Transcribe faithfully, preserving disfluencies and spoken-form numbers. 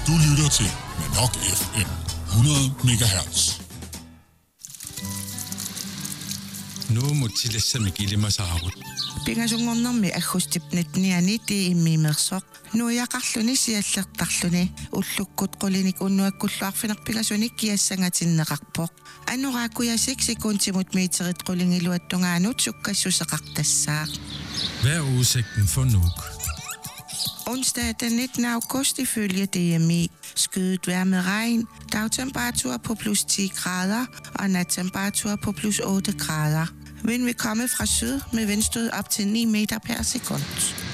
Du lytter til Manok F M hundrede megahertz. Nu må tillæse gille mig saarut. Pingasungornermi agustipnitniani tiimmiimersoq nuiaqarluni siallertarluni ullukkut qulinik unnuakkulluarfineq pingasunik kiassangatinneqarpoq annoraakuyasik sekuntimut meterit qulingiluattungaanut sukkassuseqartassaaq. Hvad er udsigten for Nuuk? Onsdag den nittende august ifølge D M I skyet vejr med regn, dagtemperatur på plus ti grader og nattemperatur på plus otte grader. Vind vil komme fra syd med vindstød op til ni meter per sekund.